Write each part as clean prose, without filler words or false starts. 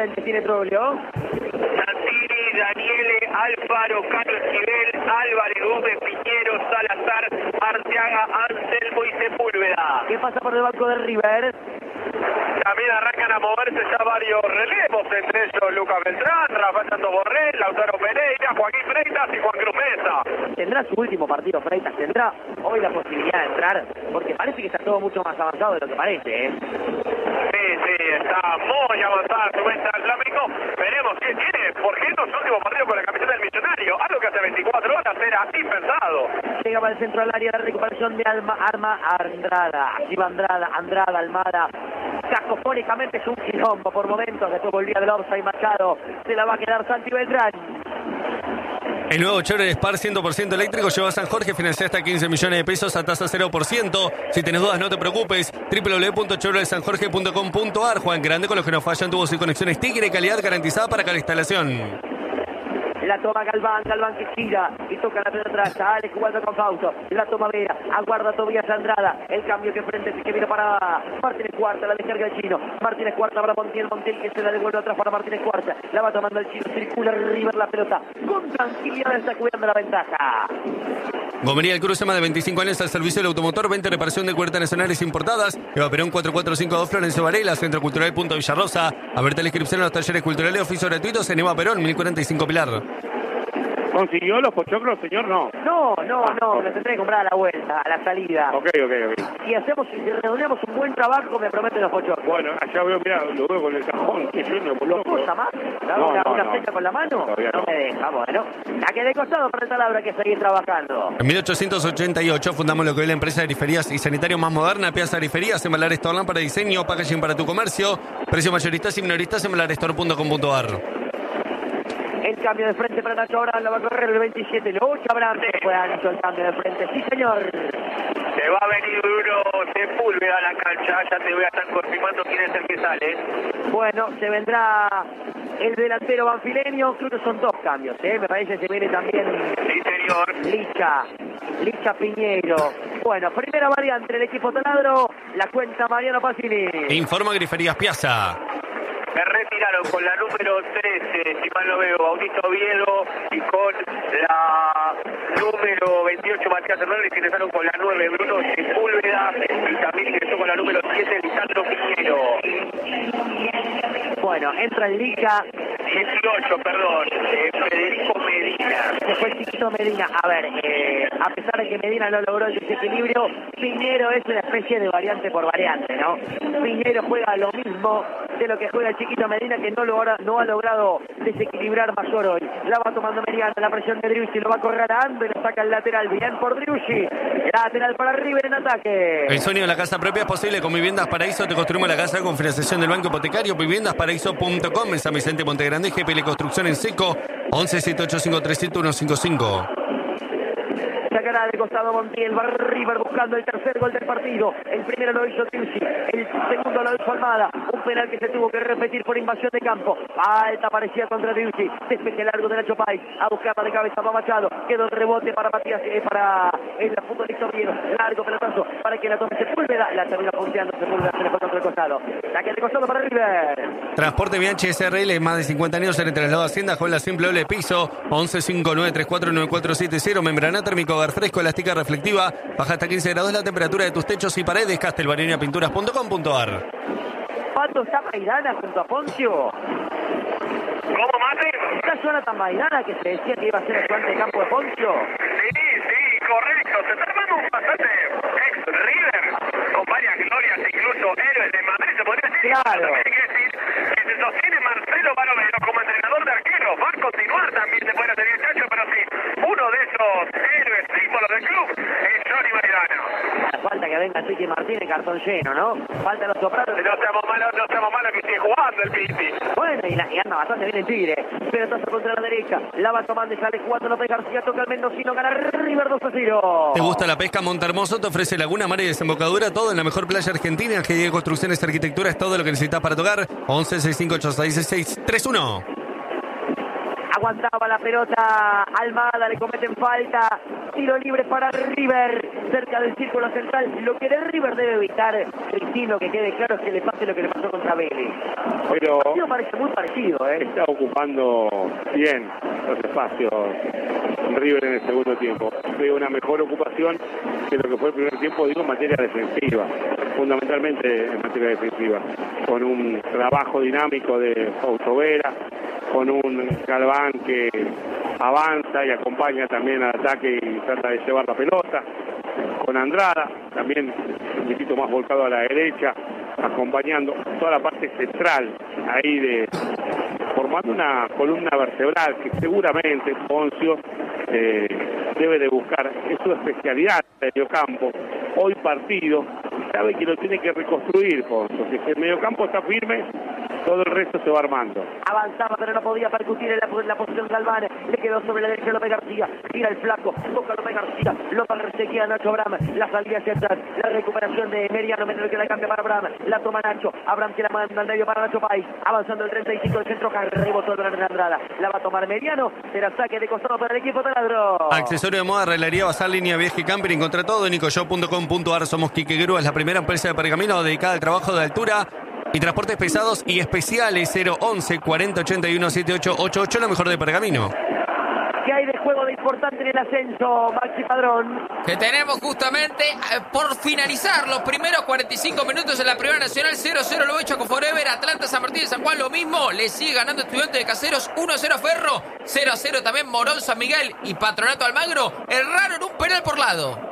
frente tiene Troglio. Santini, Daniele, Alfaro, Carlos Esquivel, Álvarez, Gómez, Piñero, Salazar, Arteaga, Anselmo y Sepúlveda. ¿Qué pasa por el banco de River? También arrancan a moverse ya varios relevos, entre ellos Lucas Beltrán, Rafael Santos Borrell, Lautaro Pereira, Joaquín Freitas y Juan Cruz Mesa. ¿Tendrá su último partido Freitas? ¿Tendrá hoy la posibilidad de entrar? Porque parece que está todo mucho más avanzado de lo que parece, ¿eh? Sí, está muy avanzada su venta al Flamengo. Veremos qué tiene, porque es su último partido con la camiseta del Millonario, algo que hace 24 horas era impensado. Llega para el centro del área, la recuperación de Arma Andrada. Aquí va Andrada, Almada. Cacofónicamente es un quilombo por momentos. Después volvía del offside Machado. Se la va a quedar Santi Beltrán. El nuevo Chevrolet Spar 100% eléctrico lleva a San Jorge, financia hasta 15 millones de pesos a tasa 0%. Si tenés dudas, no te preocupes. www.chevroletsanjorge.com.ar. Juan Grande con los que no fallan tubos y conexiones Tigre, calidad garantizada para cada instalación. La toma Galván que gira y toca la pelota atrás. Sale jugando con Fausto. La toma Vera. Aguarda Tobías Andrada. El cambio que frente que viene para Martínez Cuarta. La descarga el chino. Martínez Cuarta para Montiel que se la devuelve atrás para Martínez Cuarta. La va tomando el chino. Circula River la pelota. Con tranquilidad está cuidando la ventaja. Gomería del Cruce, más de 25 años al servicio del automotor, venta y reparación de cubiertas nacionales importadas. Eva Perón 4452 Florencio Varela, Centro Cultural Punto Villarrosa. Abierta la inscripción a los talleres culturales, oficios gratuitos en Eva Perón, 1045 Pilar. ¿Consiguió los pochoclos, señor? No. No, me tendré que comprar a la vuelta, a la salida. Ok. Si reunimos un buen trabajo, me prometen los pochoclos. Bueno, allá veo, mirá, lo veo con el cajón. ¿Qué sueño, por ¿Lo posa más? ¿Una flecha con la mano? No me deja, bueno. La que de costado para esta labra hay que seguir trabajando. En 1888 fundamos lo que hoy es la empresa de griferías y sanitarios más moderna, Piazza Griferías, en Balares Torlan para diseño, packaging para tu comercio, precios mayoristas y minoristas en balarestore.com.ar. El cambio de frente para Nacho Abraham, la va a correr el 27, lo 8 Abraham, fue ancho el cambio de frente, sí señor. Se va a venir Bruno Sepúlveda a la cancha, ya te voy a estar confirmando quién es el que sale. Bueno, se vendrá el delantero banfileño, creo que son dos cambios, me parece que se viene también. Sí señor. Licha Piñero. Bueno, primera variante del equipo taladro, la cuenta Mariano Pacini. Informa Griferías Piazza. Me retiraron con la número 13, si mal no veo, Bautista Oviedo, y con la número 28, Matías Hernández, ingresaron con la 9, Bruno Sepúlveda, y también ingresó con la número 7, Lisandro Piñero. Bueno, entra el Licha. 18, perdón, Federico Medina. Se fue Chiquito Medina. A ver, a pesar de que Medina no logró el desequilibrio, Piñero es una especie de variante por variante, ¿no? Piñero juega lo mismo de lo que juega Chiquito Medina, que no ha logrado desequilibrar mayor hoy. La va tomando Mediana, la presión de Driussi, lo va a correr a Ando y lo saca el lateral. Bien por Driussi. Lateral para River en ataque. El sueño de la casa propia es posible con Viviendas Paraíso. Te construimos la casa con financiación del Banco Hipotecario. Viviendasparaíso.com en San Vicente Monte Grande. GPL Construcción en Seco. 1178537155. Sacará de costado Montiel, va River buscando el tercer gol del partido. El primero lo hizo Driussi, el segundo lo hizo Almada. Un penal que se tuvo que repetir por invasión de campo. Falta parecía contra Driussi. Despeje largo de Nacho Pais. A buscarla de cabeza para Machado. Quedó el rebote para Matías, para el futbolista Oviedo. Largo pelotazo para que la tome Sepúlveda. La termina punteando Sepúlveda, se le fue contra el costado. Saque de costado para River. Transporte Bianchi SRL, más de 50 años en el traslado de Hacienda, con la simple doble piso. 1159349470. Membrana térmico fresco, elástica reflectiva, baja hasta 15 grados la temperatura de tus techos y paredes. Castelbarinapinturas.com.ar. Pato, está Maidana junto a Poncio. ¿Cómo, Mate? ¿Esta zona tan Maidana que se decía que iba a ser el ayudante de campo de Poncio? Sí, correcto. Se está armando un bastante ex River, con varias glorias, incluso héroes de Madrid, se podría decir. Claro. Quiere decir que se sostiene Marcelo Barovero como entrenador de arqueros. Va a continuar también después de tener Chacho, pero sí, uno de esos héroes, símbolos del club, es Johnny Maidana. Falta que venga Chiqui Martínez, cartón lleno, ¿no? Falta los sopranos. No seamos malos que sigue jugando el Piti. Bueno, y anda bastante bien el Tigre. Pelotazo contra la derecha. La va tomando y sale jugando López García. Toca el mendocino. Gana River 2-0. ¿Te gusta la pesca? Montehermoso te ofrece laguna, mar y desembocadura. Todo en la mejor playa argentina. Ingeniería, construcciones, arquitectura. Es todo lo que necesitas para tocar. 1165866631. aguantaba la pelota Almada, le cometen falta, tiro libre para River, cerca del círculo central. Lo que de River debe evitar, Cristino, que quede claro, es que le pase lo que le pasó contra Vélez. Pero El parece muy parecido, está ocupando bien los espacios River en el segundo tiempo. Veo una mejor ocupación que lo que fue el primer tiempo, digo, en materia defensiva, fundamentalmente en materia defensiva, con un trabajo dinámico de Fausto Vera, con un Galván que avanza y acompaña también al ataque y trata de llevar la pelota, con Andrada, también un poquito más volcado a la derecha, acompañando toda la parte central ahí formando una columna vertebral que seguramente Poncio debe de buscar. Es su especialidad el mediocampo. Hoy partido, sabe que lo tiene que reconstruir Poncio. Si el mediocampo está firme, todo el resto se va armando. Avanzaba, pero no podía percutir en la posición Galván. Le quedó sobre la derecha López García. Tira el flaco, toca López García. Lo perseguía Nacho Abraham. La salida hacia atrás. La recuperación de Meriano. Menor que la cambia para Abraham. La toma Nacho. Abraham que la manda al medio para Nacho Pais. Avanzando el 35 del centro. Rebotó el gran Andrada. La va a tomar Meriano. Será saque de costado para el equipo taladro. Accesorio de moda, arreglería, bazar, línea, viaje, camper. Encontrá todo en nicoshop.com.ar. Somos Quique Grúa, es la primera empresa de pergamino dedicada al trabajo de altura y transportes pesados y especiales. 011 40 81 7888, lo mejor de Pergamino. ¿Qué hay de juego de importante en el ascenso, Maxi Padrón? Que tenemos justamente por finalizar los primeros 45 minutos en la Primera Nacional. 0-0 lo hecho con Forever, Atlanta, San Martín de San Juan lo mismo, le sigue ganando Estudiantes de Caseros, 1-0 Ferro, 0-0 también Morón, San Miguel y Patronato Almagro. Erraron un penal por lado.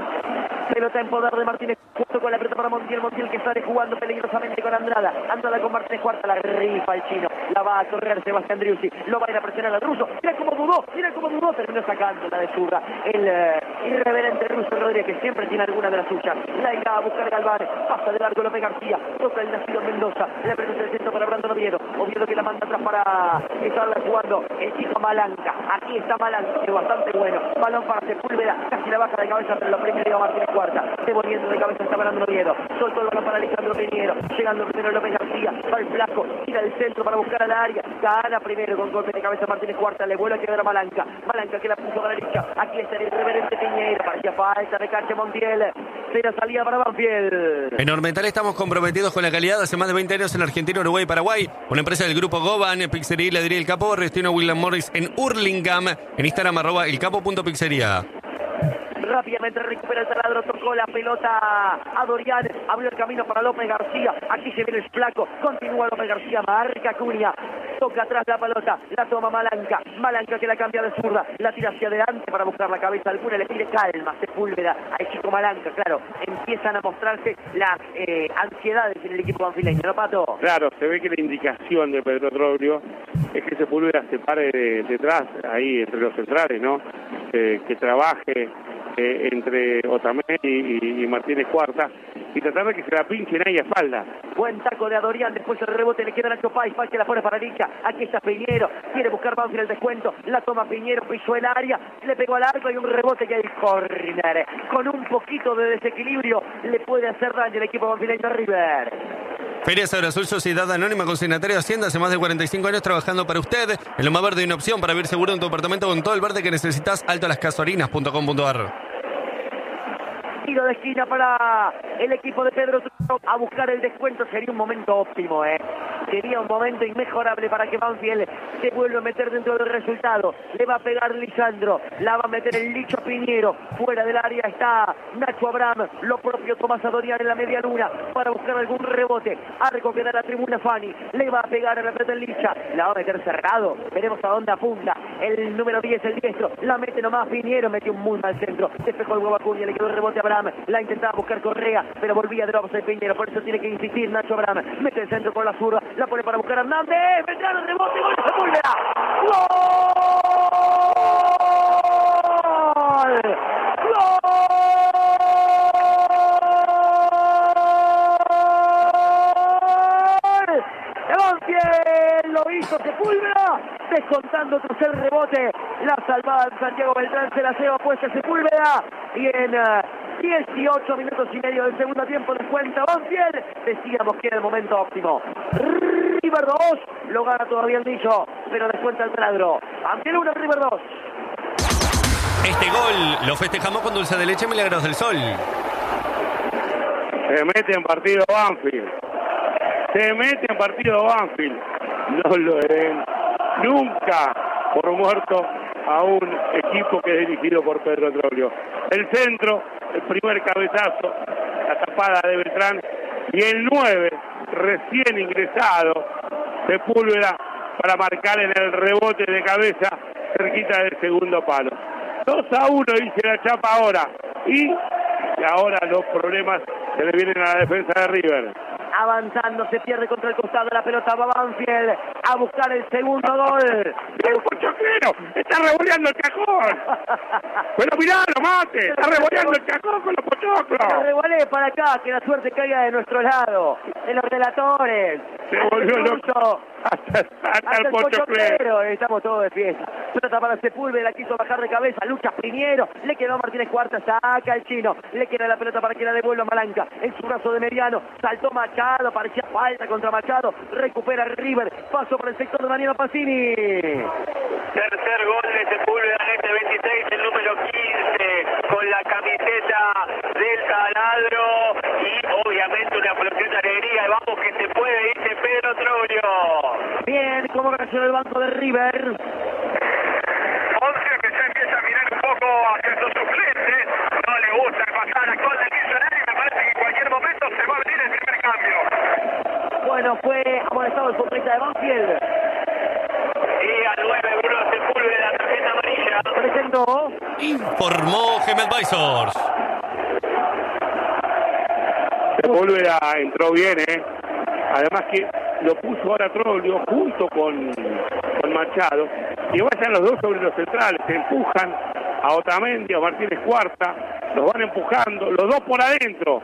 Pelota en poder de Martínez, justo con la pelota para Montiel. Montiel que sale jugando peligrosamente con Andrada. Andrada con Martínez Cuarta, la rifa el chino. La va a correr Sebastián Driussi. Lo va a ir a presionar al ruso. Mira cómo dudó, terminó sacando la de zurda. El irreverente Ruso Rodríguez, que siempre tiene alguna de las suyas. La irá a buscar Galván. Pasa de largo López García. Toca el nacido Mendoza. La pelota del centro para Brandon Oviedo. Oviedo que la manda atrás para estarla jugando el chico Malanca. Aquí está Malanca, que es bastante bueno. Balón para Sepúlveda. Casi la baja de cabeza, pero lo primero Martínez Cuarta. Devolviendo de cabeza está Brandon Oviedo. Soltó el balón para Alejandro Piñero. Llegando primero López García. Va el flaco. Tira el centro para buscar a la área. Gana primero con golpe de cabeza Martínez Cuarta. Le vuelve a quedar a Malanca. Malanca que la puso a la derecha. Aquí está el irreverente Piñero. Parecía falta de cancha Montiel. Será salida para Banfield. En Ormental estamos comprometidos con la calidad hace más de 20 años en Argentina, Uruguay y Paraguay. Una empresa del grupo Goban, Pizzería Heladería El Capo, Restino William Morris en Hurlingham. En Instagram @elcapo.pizzería. Rápidamente recupera el taladro, tocó la pelota a Dorian, abrió el camino para López García. Aquí se viene el flaco, continúa López García, marca Cunha, toca atrás la pelota, la toma Malanca. Malanca que la cambia de zurda, la tira hacia adelante para buscar la cabeza al Cunha, le pide calma, Sepúlveda al chico Malanca. Claro, empiezan a mostrarse las ansiedades en el equipo banfileño, ¿no, Pato? Claro, se ve que la indicación de Pedro Troglio es que Sepúlveda se pare detrás, ahí entre los centrales, ¿no? Que trabaje entre Otamendi y Martínez Cuarta y tratar de que se la pinchen ahí a espalda. Buen taco de Adorián, después el rebote le queda a Nacho Pais, que la pone para Licha. Aquí está Piñero, quiere buscar Banfield el descuento, la toma Piñero, pisó el área, le pegó al arco y un rebote que hay córner. Con un poquito de desequilibrio le puede hacer daño el equipo banfileño River. Feria Sabor Azul, Sociedad Anónima, consignatario de Hacienda, hace más de 45 años trabajando para usted. En Loma Verde hay una opción para vivir seguro en tu apartamento con todo el verde que necesitas. altolascasorinas.com.ar. Tiro de esquina para el equipo de Pedro Truco a buscar el descuento. Sería un momento óptimo, sería un momento inmejorable para que Banfield se vuelva a meter dentro del resultado. Le va a pegar Lisandro, la va a meter el Licho Piñero. Fuera del área está Nacho Abraham, lo propio Tomás Adorián en la media luna para buscar algún rebote. Arco que da la tribuna Fani, le va a pegar a la pelota el Licha, la va a meter cerrado. Veremos a dónde apunta el número 10, el diestro. La mete nomás Piñero, mete un muy mal centro. Despejó el huevo a Acuña, le quedó el rebote a Abraham. La intentaba buscar Correa, pero volvía de nuevo a Piñero. Por eso tiene que insistir Nacho Abraham. Mete el centro con la zurda, la pone para buscar a Hernández. Beltrán, el rebote, gol de Sepúlveda. ¡Gol! Lo hizo Sepúlveda, descontando tercer rebote, la salvada en Santiago Beltrán, se la lleva puesta Sepúlveda y en 18 minutos y medio del segundo tiempo descuenta Banfield. Decíamos que era el momento óptimo. River 2, lo gana todavía el Millo. pero descuenta el taladro. Banfield 1, River 2. Este gol lo festejamos con dulce de leche Milagros del Sol. Se mete en partido Banfield. Se mete en partido Banfield. No lo den nunca por muerto a un equipo que es dirigido por Pedro Troglio. El centro, el primer cabezazo, la tapada de Beltrán y el 9 recién ingresado, Sepúlveda, para marcar en el rebote de cabeza cerquita del segundo palo. 2-1 dice la Chapa ahora. Y ahora los problemas se le vienen a la defensa de River. Avanzando, se pierde contra el costado, la pelota va Banfield a buscar el segundo gol. ¡El pochoclero! ¡Está revoleando el cajón! ¡Pero mirá, lo mate! ¡Está revoleando el cajón con los pochoclos! La revolé para acá, que la suerte caiga de nuestro lado, de los relatores. Se volvió loco hasta el pochoclero. Estamos todos de fiesta. Pelota para Sepúlveda, la quiso bajar de cabeza, lucha Piñero, le quedó Martínez Cuarta, saca el chino, le queda la pelota para que la devuelva Malanca, en su brazo de mediano, saltó Machado, parecía falta contra Machado, recupera River, paso por el sector de Daniel Pacini. Tercer gol de Sepúlveda en este 26, el número 15, con la camiseta del taladro y obviamente una explosión de alegría. Vamos que se puede, dice Pedro Troglio. Bien, ¿cómo reaccionó el banco de River? Once que se empieza a mirar un poco hacia sus suplentes, no le gusta pasar a gol del Millonario y me parece que en cualquier momento se va a venir el primer cambio. Bueno, fue amonestado el futbolista de Banfield. Y al 9-1 Sepúlveda, la tarjeta amarilla. Presentó. Informó GM Advisors. Sepúlveda entró bien, Además que lo puso ahora Troglio junto con Machado. Y vayan los dos sobre los centrales, se empujan a Otamendi, a Martínez Cuarta, los van empujando, los dos por adentro.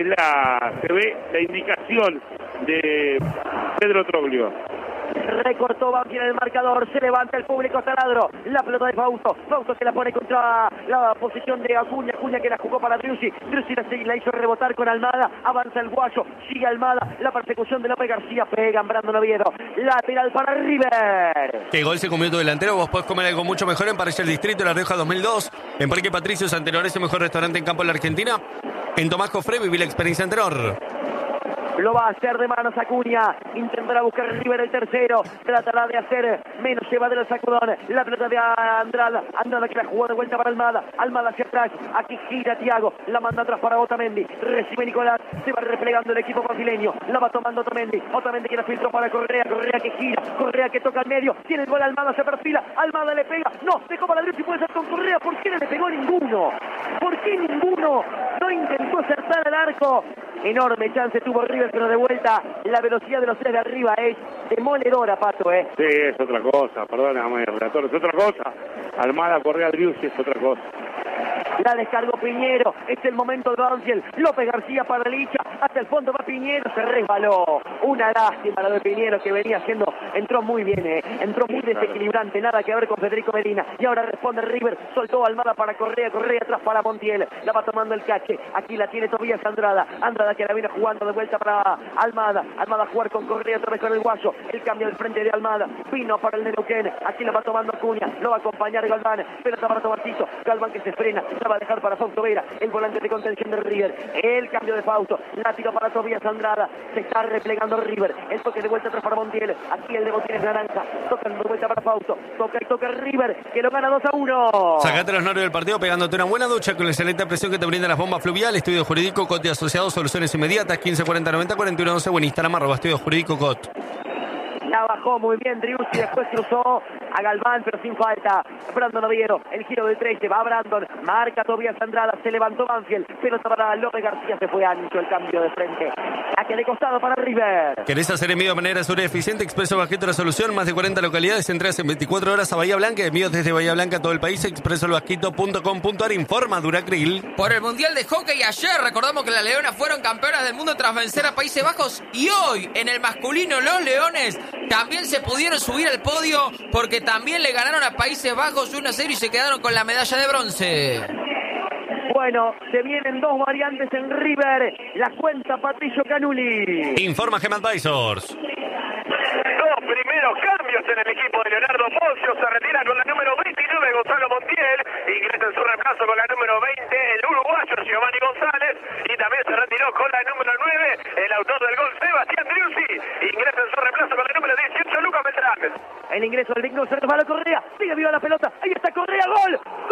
Se ve la indicación de Pedro Troglio. Recortó Banfield en el marcador, se levanta el público taladro, la pelota de Fausto que la pone contra la posición de Acuña que la jugó para Driussi la hizo rebotar con Almada, avanza el guayo, sigue Almada, la persecución de López García, pega en Brandon Oviedo, lateral para River. ¿Qué gol se comió tu delantero? Vos podés comer algo mucho mejor en Parrilla El Distrito, La Rioja 2002, en Parque Patricio Antenor, el mejor restaurante en campo de la Argentina. En Tomás Cofré viví la experiencia Antenor. Lo va a hacer de manos Acuña, intentará buscar River el tercero, tratará de hacer menos llevadero el sacudón, la pelota de Andrada que la jugó de vuelta para Almada hacia atrás, aquí gira Thiago, la manda atrás para Otamendi, recibe Nicolás, se va replegando el equipo brasileño, la va tomando Otamendi que la filtró para Correa que gira, Correa que toca al medio, tiene el gol Almada, se perfila, Almada le pega, no, dejó para Driussi, puede ser con Correa, ¿por qué no le pegó ninguno? ¿Por qué ninguno no intentó acertar el arco? Enorme chance tuvo River, pero de vuelta la velocidad de los tres de arriba es demoledora, Pato, Sí, es otra cosa, perdóname, relator, es otra cosa. Almada, Correa, Driussi es otra cosa. La descargó Piñero, es el momento de Banfield, López García para Licha, hasta el fondo va Piñero, se resbaló, una lástima la de Piñero que venía haciendo, entró muy bien, entró muy desequilibrante, nada que ver con Federico Medina, y ahora responde River, soltó Almada para Correa atrás para Montiel, la va tomando el cache, aquí la tiene Tobías Andrada que la viene jugando de vuelta para Almada a jugar con Correa, otra vez con el guayo, el cambio del frente de Almada, vino para el Neuquén, aquí la va tomando Acuña, lo va a acompañar Galván, pelota para Tomarcito, Galván que se frena, la va a dejar para Fausto Vera, el volante de contención de River, el cambio de Fausto, la tiro para Tobías Andrada, se está replegando River, el toque de vuelta atrás para Montiel, aquí el de Montiel es naranja, toca de vuelta para Fausto, toca River, que lo gana 2-1. Sacate los nervios del partido pegándote una buena ducha con la excelente presión que te brinda las bombas fluvial, estudio jurídico, Cote Asociados, soluciones inmediatas, 1540904112 o en Instagram, @estudio jurídico COT. La bajó muy bien Driussi, después cruzó a Galván, pero sin falta. Brandon Oviedo, el giro del 13, va Brandon, marca Tobías Andrada, se levantó Banfield, pelota para López García, se fue ancho el cambio de frente. Aquí de costado para River. ¿Querés hacer envío de manera segura y eficiente? Expreso Basquito la solución, más de 40 localidades, entregas en 24 horas a Bahía Blanca, envíos desde Bahía Blanca a todo el país, expresolbasquito.com.ar, informa Duracril. Por el Mundial de Hockey ayer, recordamos que las Leonas fueron campeonas del mundo tras vencer a Países Bajos, y hoy, en el masculino, los Leones también se pudieron subir al podio porque también le ganaron a Países Bajos 1-0 y se quedaron con la medalla de bronce. Bueno, se vienen dos variantes en River, la cuenta Patricio Canuli. Informa GM Advisors. Dos primeros cambios en el equipo de Leonel El ingreso del Big Nucer para Correa. Sigue viva la pelota. Ahí está Correa. ¡Gol!